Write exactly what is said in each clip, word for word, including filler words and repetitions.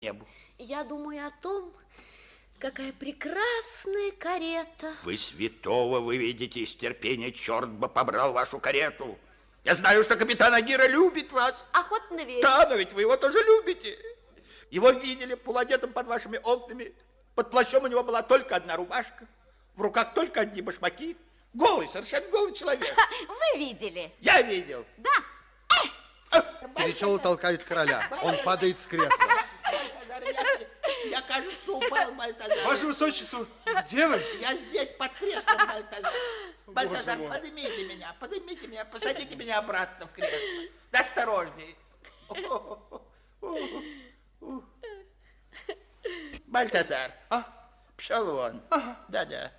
небу. Я думаю о том, какая прекрасная карета. Вы святого выведете из терпения, черт бы побрал вашу карету. Я знаю, что капитан Агира любит вас. Охотно верю. Да, но ведь вы его тоже любите. Его видели полуодетым под вашими окнами. Под плащом у него была только одна рубашка, в руках только одни башмаки. Голый, совершенно голый человек. Вы видели? Я видел. Да. Перечёл толкает короля. Он падает с кресла. Я, я, кажется, упал, Бальтазар. Ваше высочество, где вы? Я здесь, под креслом, Бальтазар. Бальтазар, поднимите меня, поднимите меня, посадите меня обратно в кресло. Да осторожней. Бальтазар, а? пшел вон. Ага. Да-да.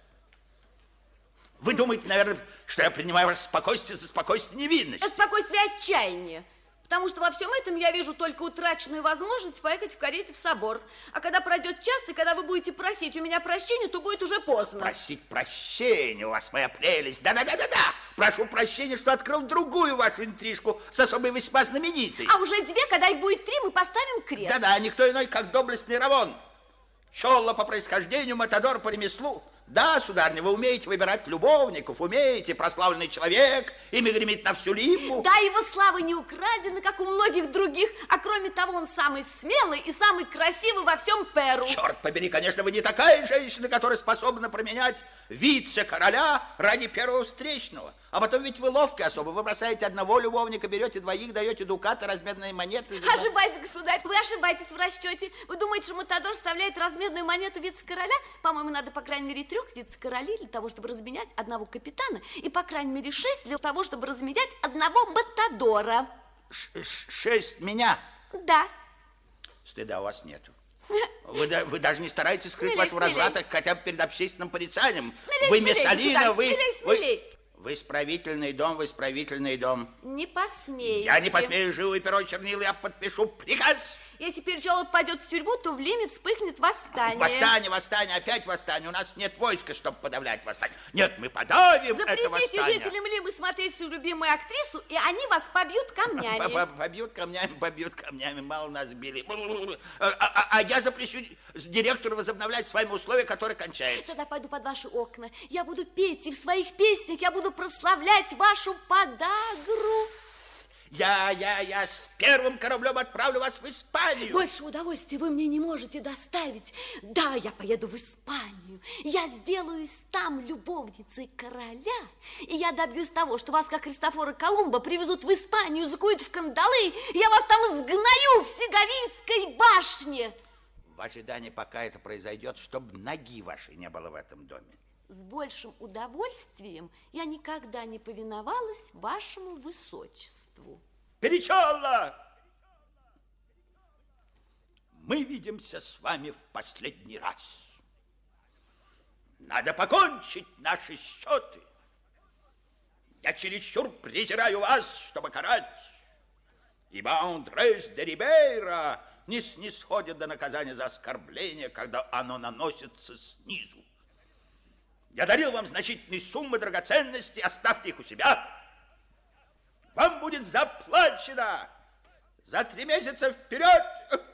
Вы думаете, наверное, что я принимаю ваше спокойствие за спокойствие невинности? Спокойствие отчаяния. Потому что во всем этом я вижу только утраченную возможность поехать в карете в собор. А когда пройдет час, и когда вы будете просить у меня прощения, то будет уже поздно. Просить прощения, у вас моя прелесть. Да-да-да-да-да. Прошу прощения, что открыл другую вашу интрижку с особой весьма знаменитой. А уже две, когда их будет три, мы поставим крест. Да-да, никто иной, как доблестный Равон. Чолла по происхождению, матадор по ремеслу. Да, сударыня, вы умеете выбирать любовников, умеете, прославленный человек, имя гремит на всю липу. Да, его слава не украдена, как у многих других, а кроме того, он самый смелый и самый красивый во всем Перу. Черт побери, конечно, вы не такая женщина, которая способна променять вице-короля ради первого встречного. А потом ведь вы ловкие особо, вы бросаете одного любовника, берете двоих, даете дукаты, разменные монеты. За... Ошибаетесь, государь, вы ошибаетесь в расчете. Вы думаете, что матадор вставляет разменную монету вице-короля? По-моему, надо, по крайней мере, трех вице-королей для того, чтобы разменять одного капитана, и, по крайней мере, шесть для того, чтобы разменять одного матадора. Ш шесть меня? Да. Стыда у вас нету. Вы, вы даже не стараетесь скрыть Смелей, вашего разврата хотя бы перед общественным порицанием. Смелей, вы смелей, Мессалина, государь, вы, смелей, смелей. вы... Вы исправительный дом, вы исправительный дом. Не посмеете. Я не посмею, живую перо чернил, я подпишу приказ. Если Перчёлок пойдет в тюрьму, то в Лиме вспыхнет восстание. Восстание, восстание, опять восстание. У нас нет войска, чтобы подавлять восстание. Нет, мы подавим это восстание. Запретите жителям Лимы смотреть свою любимую актрису, и они вас побьют камнями. Побьют камнями, побьют камнями, мало нас били. А я запрещу директору возобновлять с вами условия, которые кончаются. Тогда пойду под ваши окна. Я буду петь, и в своих песнях я буду прославлять вашу подагру. Я, я, я с первым кораблем отправлю вас в Испанию. Больше удовольствия вы мне не можете доставить. Да, я поеду в Испанию. Я сделаюсь там любовницей короля. И я добьюсь того, что вас, как Христофора Колумба, привезут в Испанию, закуют в кандалы. И я вас там изгнаю в Сеговийской башне. В ожидании, пока это произойдет, чтобы ноги вашей не было в этом доме. С большим удовольствием я никогда не повиновалась вашему высочеству. Перечёлла! Мы видимся с вами в последний раз. Надо покончить наши счеты. Я чересчур презираю вас, чтобы карать, ибо Андрес де Рибейра не снисходит до наказания за оскорбление, когда оно наносится снизу. Я дарил вам значительные суммы драгоценностей, оставьте их у себя. Вам будет заплачено за три месяца вперед.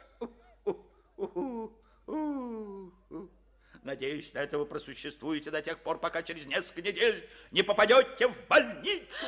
Надеюсь, на это вы просуществуете до тех пор, пока через несколько недель не попадете в больницу.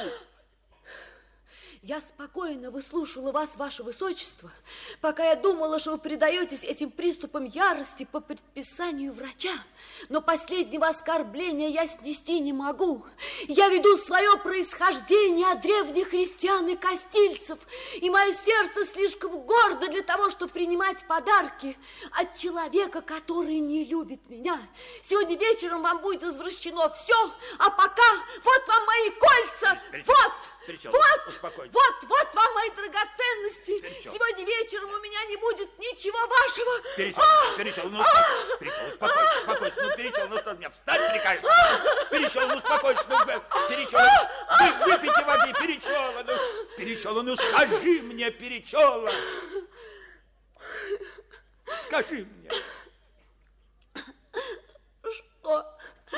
Я спокойно выслушивала вас, ваше высочество, пока я думала, что вы предаетесь этим приступам ярости по предписанию врача. Но последнего оскорбления я снести не могу. Я веду свое происхождение от древних христиан и кастильцев, и мое сердце слишком гордо для того, чтобы принимать подарки от человека, который не любит меня. Сегодня вечером вам будет возвращено все, а пока вот вам мои кольца, вот, Перечёл, вот, успокойтесь. вот, вот вам мои драгоценности. Перечёл. Сегодня вечером у меня не будет ничего вашего. Перечёл, Перечёл, ну, Перечёл, успокойся, успокойся, ну, Перечёл, ну что, меня встать прикажешь? Перечёл, ну, успокойся, ну, Перечёл, вы, выпейте воды, Перечёл, ну, Перечёл, ну, скажи мне, Перечёл, скажи мне. Что?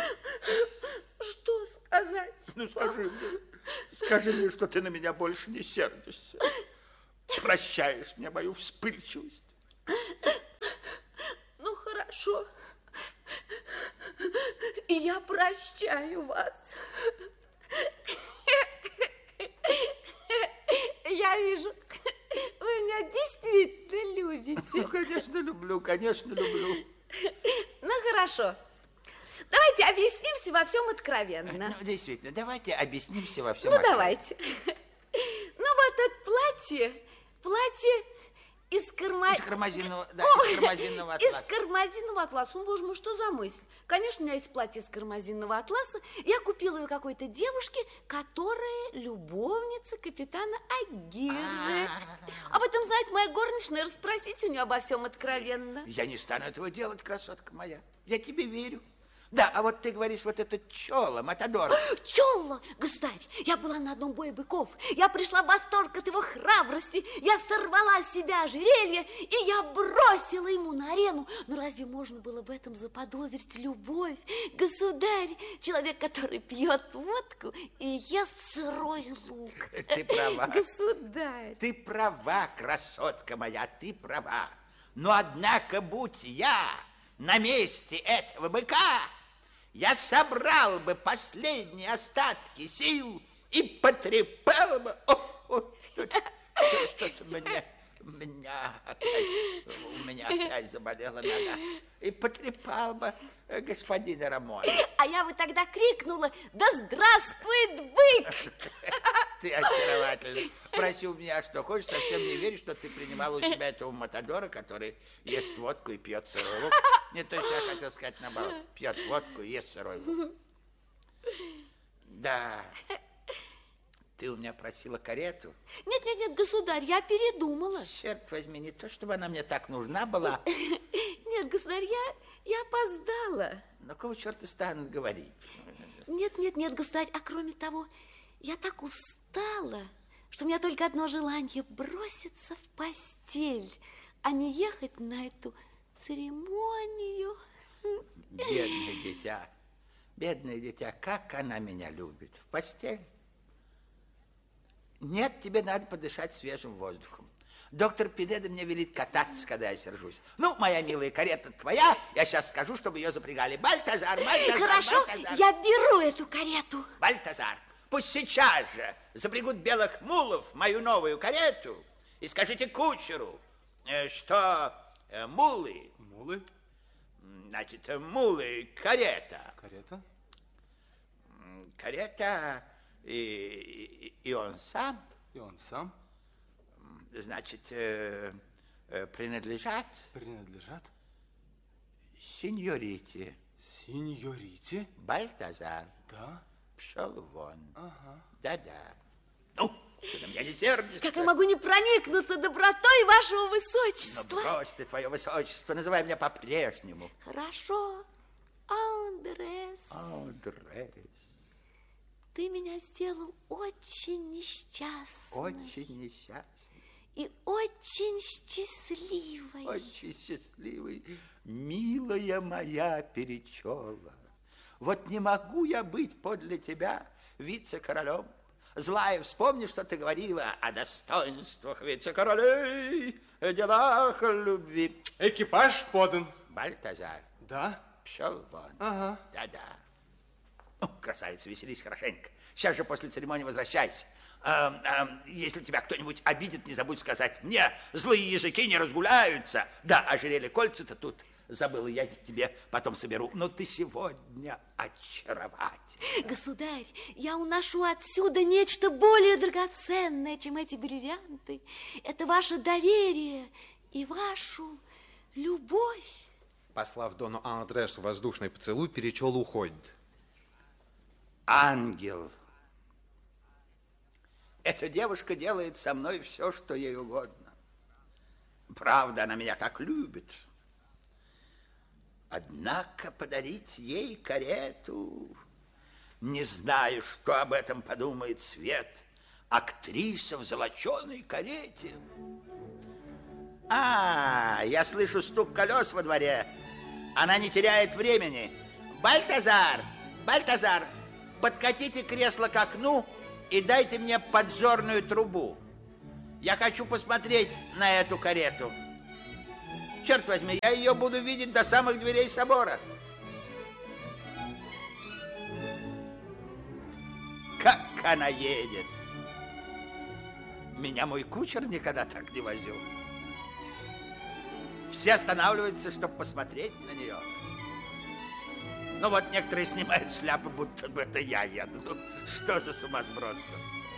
Что сказать? Ну, скажи мне. Скажи мне, что ты на меня больше не сердишься. Прощаешь мне мою вспыльчивость. Хорошо. И я прощаю вас. Я вижу, вы меня действительно любите. Ну, конечно, люблю, конечно, люблю. Ну, хорошо. Давайте объяснимся во всем откровенно. Ну, действительно, давайте объяснимся во всем. Ну, давайте. Ну, вот это платье, платье из карма... Из кармазинового, да, О, из кармазинового атласа. Из кармазинового атласа. Ну, боже мой, что за мысль? Конечно, у меня есть платье из кармазинового атласа. Я купила его какой-то девушке, которая любовница капитана Агирре. Об этом знает моя горничная. Расспросите у нее обо всем откровенно. Я не стану этого делать, красотка моя. Я тебе верю. Да, а вот ты говоришь, вот это Чола, Матадор. Чола, государь, я была на одном бое быков. Я пришла в восторг от его храбрости. Я сорвала с себя ожерелье, и я бросила ему на арену. Но разве можно было в этом заподозрить любовь? Государь, человек, который пьет водку и ест сырой лук. Ты права. Государь. Ты права, красотка моя, ты права. Но однако, будь я на месте этого быка, я собрал бы последние остатки сил и потрепал бы... О, о, что-то что меня, меня опять, у меня опять заболела нога. И потрепал бы господина Рамона. А я бы тогда крикнула: да здравствует бык! Ты очаровательный. Проси у меня, что хочешь, совсем не верю, что ты принимала у себя этого Матадора, который ест водку и пьет сырой лук. Не, то есть я хотел сказать наоборот. Пьет водку и ест сырой лук. Да. Ты у меня просила карету? Нет, нет, нет, государь, я передумала. Черт возьми, не то, чтобы она мне так нужна была. Нет, государь, я, я опоздала. Ну, кого черта станут говорить? Нет, нет, нет, государь, а кроме того, я так устала, что у меня только одно желание — броситься в постель, а не ехать на эту церемонию. Бедное дитя, бедное дитя, как она меня любит. В постель? Нет, тебе надо подышать свежим воздухом. Доктор Пинеда мне велит кататься, когда я сержусь. Ну, моя милая, карета твоя. Я сейчас скажу, чтобы ее запрягали. Бальтазар, Бальтазар, Хорошо, Бальтазар. я беру эту карету. Бальтазар, пусть сейчас же запрягут белых мулов в мою новую карету. И скажите кучеру, что мулы... Мулы? Значит, мулы, карета. Карета? Карета... И, и, и он сам, И он сам значит, э, э, принадлежат принадлежат сеньорите. Сеньорите? Бальтазар. Да. Пшел вон. Ага. Да-да. Ну, ты на меня не сердишься. Как я могу не проникнуться добротой вашего высочества? Ну, брось ты, твое высочество, называй меня по-прежнему. Хорошо, Андрес. Андрес. Ты меня сделал очень несчастной. Очень несчастный. И очень счастливой. Очень счастливый. Милая моя Перечола, вот не могу я быть подле тебя вице-королем. Злая, вспомни, что ты говорила о достоинствах вице-королей, о делах любви. Экипаж подан. Бальтазар. Да. Пшел вон. Ага. Да-да. О, красавица, веселись хорошенько. Сейчас же после церемонии возвращайся. А, а, если тебя кто-нибудь обидит, не забудь сказать мне. Злые языки не разгуляются. Да, ожерелье, кольца-то тут забыла, я их тебе потом соберу. Но ты сегодня очаровательна. Государь, я уношу отсюда нечто более драгоценное, чем эти бриллианты. Это ваше доверие и вашу любовь. Послав Дону Андресу воздушный поцелуй, Перечола уходит. Ангел. Эта девушка делает со мной все, что ей угодно. Правда, она меня так любит. Однако подарить ей карету... Не знаю, что об этом подумает Свет. Актриса в золоченой карете. А, я слышу стук колес во дворе. Она не теряет времени. Бальтазар, Бальтазар, подкатите кресло к окну и дайте мне подзорную трубу. Я хочу посмотреть на эту карету. Черт возьми, я ее буду видеть до самых дверей собора. Как она едет! Меня мой кучер никогда так не возил. Все останавливаются, чтобы посмотреть на нее. Ну вот некоторые снимают шляпы, будто бы это я еду. Ну, что за сумасбродство?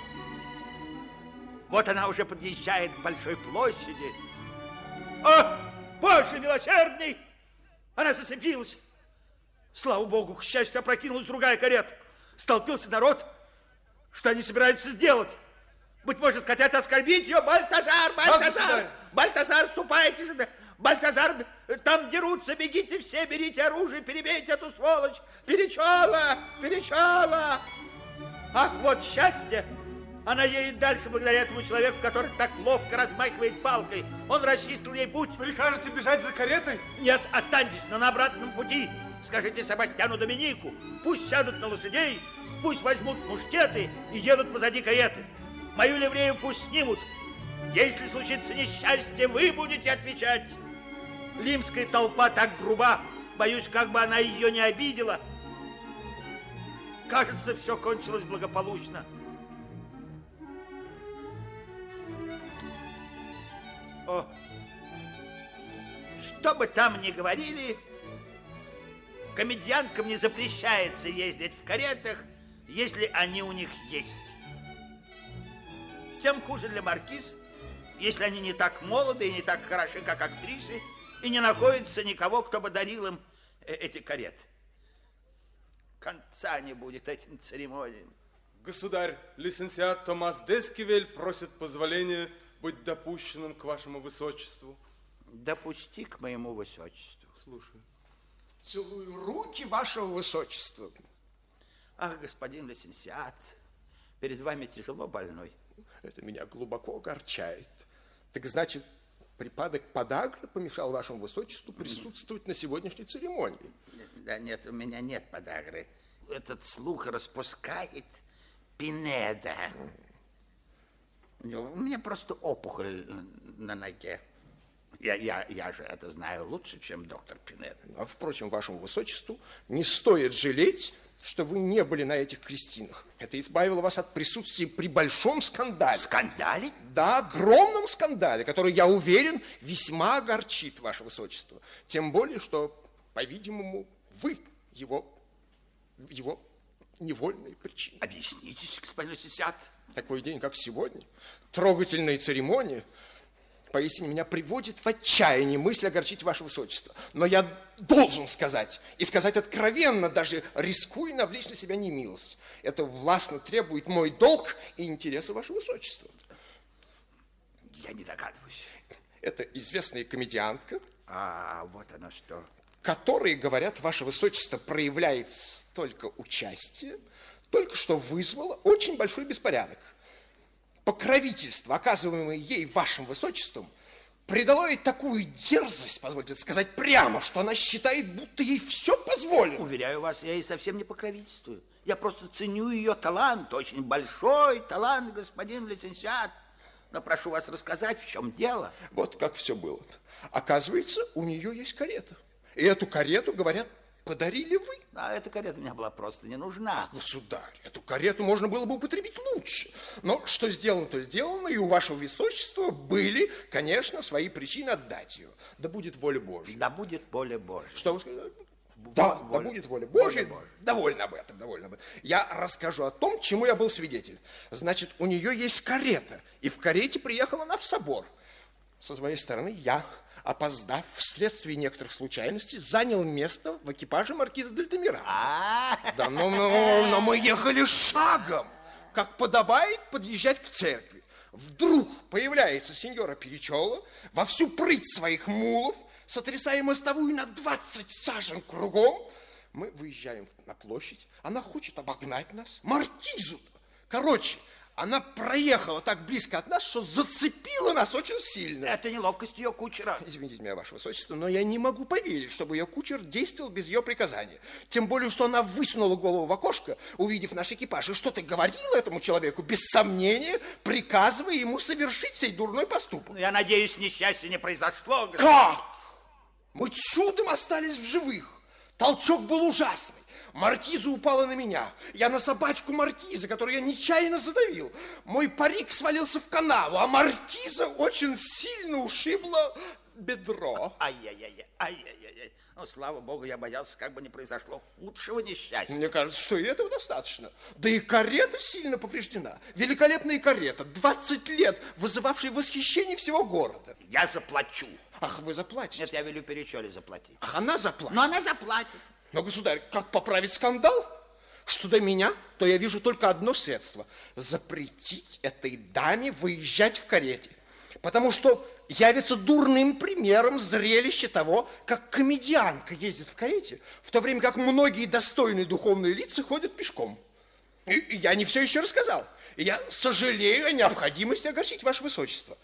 Вот она уже подъезжает к большой площади. О, Боже милосердный! Она зацепилась. Слава Богу, к счастью, опрокинулась другая карета. Столпился народ. Что они собираются сделать? Быть может, хотят оскорбить ее? Бальтазар, Бальтазар! Бальтазар, ступайте же! Бальтазар, там дерутся, бегите все, берите оружие, перебейте эту сволочь! Перечала, перечала! Ах, вот счастье! Она едет дальше благодаря этому человеку, который так ловко размахивает палкой. Он расчистил ей путь. Прикажете бежать за каретой? Нет, останьтесь, но на обратном пути. Скажите Себастьяну Доминику, пусть сядут на лошадей, пусть возьмут мушкеты и едут позади кареты. Мою ливрею пусть снимут. Если случится несчастье, вы будете отвечать. Лимская толпа так груба. Боюсь, как бы она ее не обидела. Кажется, все кончилось благополучно. О, что бы там ни говорили, комедианткам не запрещается ездить в каретах, если они у них есть. Тем хуже для маркиз, если они не так молоды и не так хороши, как актрисы, и не находится никого, кто бы дарил им эти кареты. Конца не будет этим церемониям. Государь, лисенциат Томас Дескивель просит позволения быть допущенным к вашему высочеству. Допусти к моему высочеству. Слушаю. Целую руки вашего высочества. Ах, господин лисенциат, перед вами тяжело больной. Это меня глубоко огорчает. Так значит, припадок подагры помешал вашему высочеству присутствовать на сегодняшней церемонии? Да нет, у меня нет подагры. Этот слух распускает Пинеда. У меня просто опухоль на ноге. Я, я, я же это знаю лучше, чем доктор Пинеда. А, впрочем, вашему высочеству не стоит жалеть, что вы не были на этих крестинах. Это избавило вас от присутствия при большом скандале. Скандале? Да, огромном скандале, который, я уверен, весьма огорчит ваше высочество. Тем более, что, по-видимому, вы его, его невольные причины. Объяснитесь, господин лисенциат. Такой день, как сегодня, трогательная церемония, поистине меня приводит в отчаяние мысль огорчить ваше высочество. Но я должен сказать, и сказать откровенно, даже рискуя навлечь на себя немилость. Это властно требует мой долг и интересы вашего высочества. Я не догадываюсь. Это известная комедиантка. А, вот оно что. Которые, говорят, ваше высочество проявляет столько участия, только что вызвало очень большой беспорядок. Покровительство, оказываемое ей вашим высочеством, придало ей такую дерзость, позвольте сказать прямо, что она считает, будто ей все позволено. Уверяю вас, я ей совсем не покровительствую. Я просто ценю ее талант, очень большой талант, господин лисенциат. Но прошу вас рассказать, в чем дело. Вот как все было. Оказывается, у нее есть карета. И эту карету, говорят, подарили вы. А эта карета мне была просто не нужна. Государь, эту карету можно было бы употребить лучше. Но что сделано, то сделано, и у вашего высочества были, конечно, свои причины отдать ее. Да будет воля Божья. Да будет воля Божья. Что вы сказали? Воля, Да, воля, да будет воля Божья. Воля Божья. Довольно об этом, довольно об этом. Я расскажу о том, чему я был свидетель. Значит, у нее есть карета, и в карете приехала она в собор. Со своей стороны я, опоздав вследствие некоторых случайностей, занял место в экипаже маркиза дель Тамирано. А, Да, но, но, но мы ехали шагом, как подобает подъезжать к церкви. Вдруг появляется сеньора Перечола во всю прыть своих мулов, сотрясая мостовую на двадцать сажен кругом. Мы выезжаем на площадь, она хочет обогнать нас, маркизу-то. Короче, она проехала так близко от нас, что зацепила нас очень сильно. это неловкость ее кучера. Извините меня, ваше высочество, но я не могу поверить, чтобы ее кучер действовал без ее приказания. Тем более, что она высунула голову в окошко, увидев наш экипаж, и что-то говорила этому человеку, без сомнения, приказывая ему совершить сей дурной поступок. Я надеюсь, несчастье не произошло. Как? Мы чудом остались в живых. Толчок был ужасный. Маркиза упала на меня. Я на собачку маркиза, которую я нечаянно задавил. Мой парик свалился в канаву, а маркиза очень сильно ушибла бедро. Ай-яй-яй, ай-яй-яй. Ну, слава богу, я боялся, как бы не произошло худшего несчастья. Мне кажется, что и этого достаточно. Да и карета сильно повреждена. Великолепная карета, двадцать лет, вызывавшая восхищение всего города. Я заплачу. Ах, вы заплатите? Нет, я велю Перечоле заплатить. Ах, она заплатит? Но она заплатит. Но, государь, как поправить скандал? Что до меня, то я вижу только одно средство. Запретить этой даме выезжать в карете. Потому что явится дурным примером зрелище того, как комедиантка ездит в карете, в то время как многие достойные духовные лица ходят пешком. И, и я не все еще рассказал. И я сожалею о необходимости огорчить ваше высочество.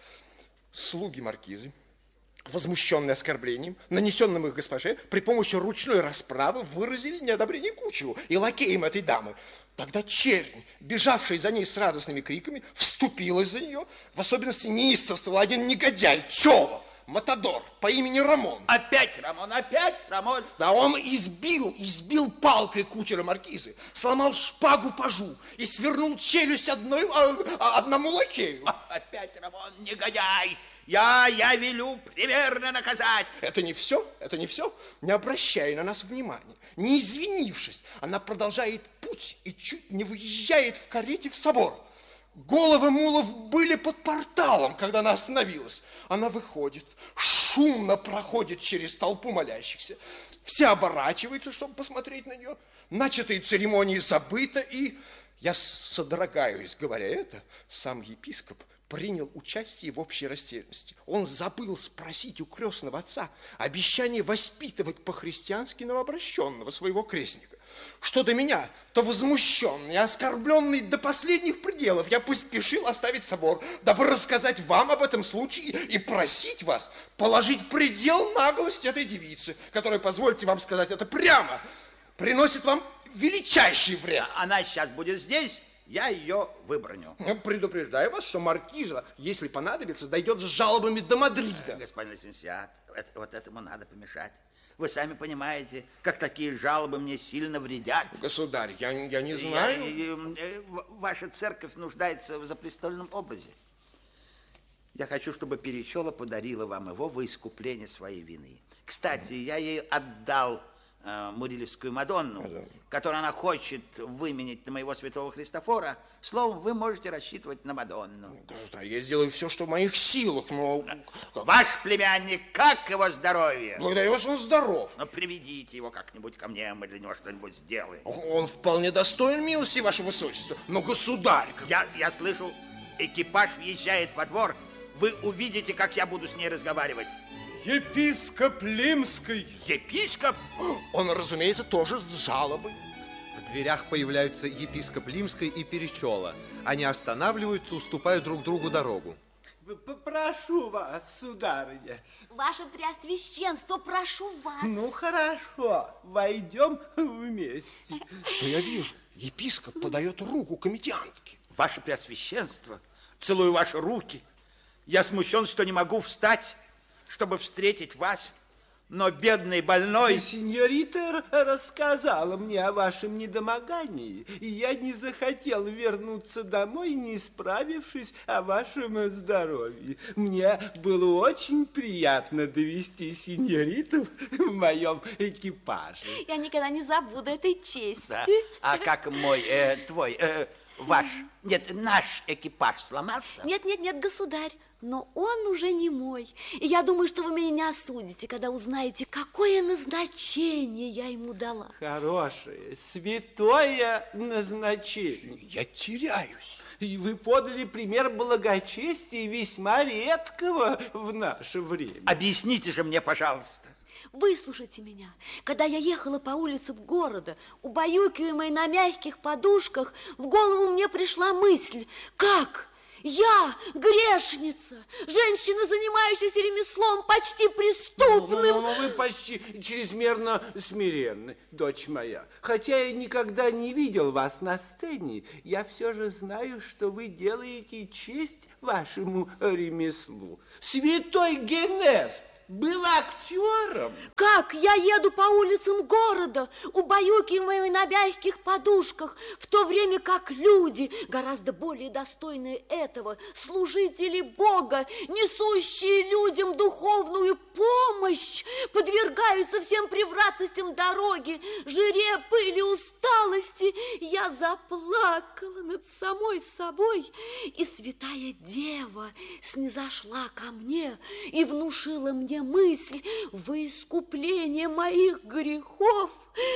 Слуги маркизы, возмущенные оскорблением, нанесенным их госпоже, при помощи ручной расправы выразили неодобрение кучеру и лакеям этой дамы. Тогда чернь, бежавшая за ней с радостными криками, вступилась за нее. В особенности неистовствовал один негодяй, Чоло, матадор по имени Рамон. Опять Рамон, опять Рамон. Да он избил, избил палкой кучера маркизы, сломал шпагу пажу и свернул челюсть одной, а, одному лакею. Опять Рамон, негодяй. Я, я велю примерно наказать. Это не все, это не все. Не обращая на нас внимания, не извинившись, она продолжает путь и чуть не выезжает в карете в собор. Головы мулов были под порталом, когда она остановилась. Она выходит, шумно проходит через толпу молящихся. Все оборачиваются, чтобы посмотреть на нее. Начатые церемонии забыто, и я содрогаюсь, говоря это, сам епископ принял участие в общей растерянности. Он забыл спросить у крестного отца обещание воспитывать по-христиански новообращенного своего крестника. Что до меня, то возмущенный, оскорбленный до последних пределов, я поспешил оставить собор, дабы рассказать вам об этом случае и просить вас положить предел наглости этой девицы, которая, позвольте вам сказать это прямо, приносит вам величайший вред. Она сейчас будет здесь, я ее выброню. Предупреждаю вас, что маркиза, если понадобится, дойдет с жалобами до Мадрида. Господин лицензиат, это, вот этому надо помешать. Вы сами понимаете, как такие жалобы мне сильно вредят. Государь, я, я не знаю. Я, я, ваша церковь нуждается в запрестольном образе. Я хочу, чтобы Перечола подарила вам его во искупление своей вины. Кстати, я ей отдал э, Мурилевскую Мадонну, Мадонна. которую она хочет выменить на моего святого Христофора. Словом, вы можете рассчитывать на Мадонну. Государь, я сделаю все, что в моих силах, но... Ваш племянник, как его здоровье? Благодарю вас, он здоров. Но приведите его как-нибудь ко мне, мы для него что-нибудь сделаем. Он вполне достоин милости, ваше высочество. Но, государь... Я, я слышу, экипаж въезжает во двор. Вы увидите, как я буду с ней разговаривать. Епископ Лимский. Епископ? Он, разумеется, тоже с жалобой. В дверях появляются епископ Лимский и Перечола. Они останавливаются, уступая друг другу дорогу. Прошу вас, сударыня. Ваше Преосвященство, прошу вас. Ну, хорошо, войдем вместе. Что я вижу? Епископ подает руку комедиантке. Ваше Преосвященство, целую ваши руки. Я смущен, что не могу встать, чтобы встретить вас. Но бедный больной... Сеньорита рассказала мне о вашем недомогании, и я не захотел вернуться домой, не справившись о вашем здоровье. Мне было очень приятно довести сеньориту в моем экипаже. Я никогда не забуду этой чести. Да. А как мой, э, твой, э, ваш, нет, наш экипаж сломался? Нет, нет, нет, государь. Но он уже не мой. И я думаю, что вы меня не осудите, когда узнаете, какое назначение я ему дала. Хорошее, святое назначение. Я теряюсь. И вы подали пример благочестия весьма редкого в наше время. Объясните же мне, пожалуйста. Выслушайте меня. Когда я ехала по улицам города, убаюкиваемая на мягких подушках, в голову мне пришла мысль, как... Я, грешница, женщина, занимающаяся ремеслом почти преступным. Ну, ну, ну, вы почти чрезмерно смиренны, дочь моя. Хотя я никогда не видел вас на сцене, я все же знаю, что вы делаете честь вашему ремеслу. Святой Генест был актером. Как я еду по улицам города, убаюкиваемый на мягких подушках, в то время как люди, гораздо более достойные этого, служители Бога, несущие людям духовную помощь, подвергаются всем превратностям дороги, жире, пыли, усталости. Я заплакала над самой собой, и святая Дева снизошла ко мне и внушила мне мысль во искупление моих грехов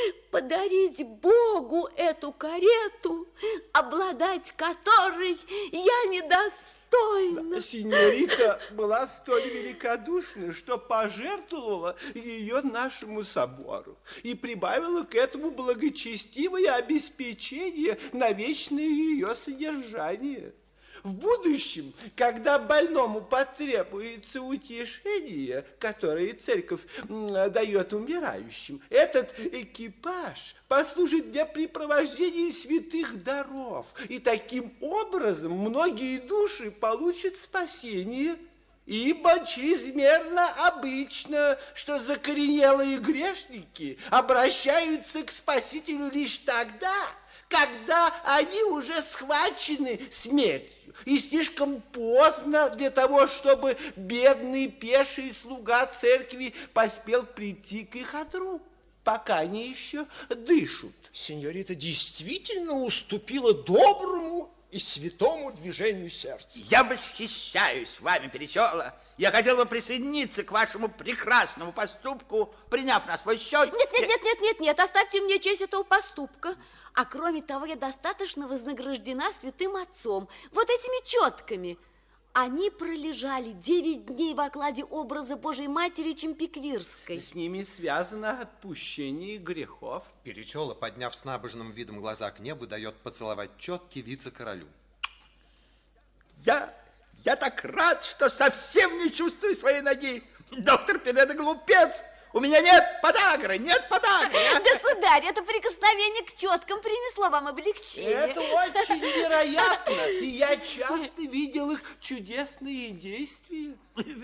подарить Богу эту карету, обладать которой я недостойна. Да, синьорита была столь великодушна, что пожертвовала ее нашему собору и прибавила к этому благочестивое обеспечение на вечное ее содержание. В будущем, когда больному потребуется утешение, которое церковь дает умирающим, этот экипаж послужит для препровождения святых даров, и таким образом многие души получат спасение. Ибо чрезмерно обычно, что закоренелые грешники обращаются к Спасителю лишь тогда, когда они уже схвачены смертью, и слишком поздно для того, чтобы бедный пеший слуга церкви поспел прийти к их отру, пока они еще дышат. Синьорита действительно уступила доброму и святому движению сердца. Я восхищаюсь вами, Перечола. Я хотел бы присоединиться к вашему прекрасному поступку, приняв на свой счет... Нет, нет, нет, нет, нет, нет, оставьте мне честь этого поступка. А кроме того, я достаточно вознаграждена святым отцом вот этими четками. Они пролежали девять дней в окладе образа Божией Матери Чемпиквирской. С ними связано отпущение грехов. Перечола, подняв с набожным видом глаза к небу, дает поцеловать четки вице-королю. Я, я так рад, что совсем не чувствую своей ноги. Доктор Пинеда глупец. У меня нет подагры, нет подагры. А? Государь, это прикосновение к четкам принесло вам облегчение. Это очень вероятно, и я часто видел их чудесные действия.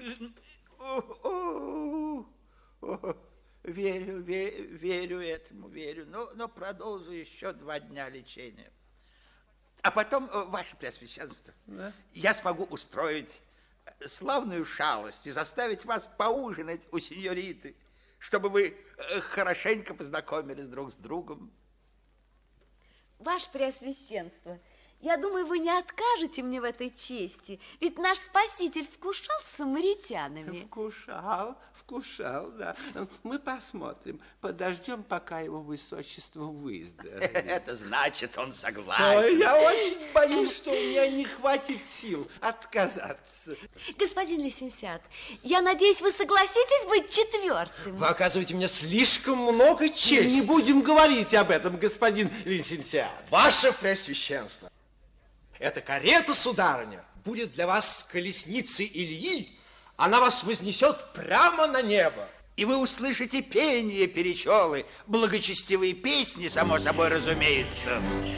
Верю, верю, верю этому, верю. Но, но продолжу еще два дня лечения. А потом, ваше Преосвященство, да? Я смогу устроить славную шалость и заставить вас поужинать у синьориты, чтобы вы хорошенько познакомились друг с другом. Ваше Преосвященство, я думаю, вы не откажете мне в этой чести, ведь наш Спаситель вкушал с самаритянами. Вкушал, вкушал, да. Мы посмотрим, подождем, пока его высочество выздоровеет. Это значит, он согласен. Я очень боюсь, что у меня не хватит сил отказаться. Господин Лисенсиат, я надеюсь, вы согласитесь быть четвертым. Вы оказываете мне слишком много чести. Не будем говорить об этом, господин Лисенсиат. Ваше Преосвященство, эта карета, сударыня, будет для вас колесницей Ильи. Она вас вознесет прямо на небо. И вы услышите пение Перечолы, благочестивые песни, само собой разумеется.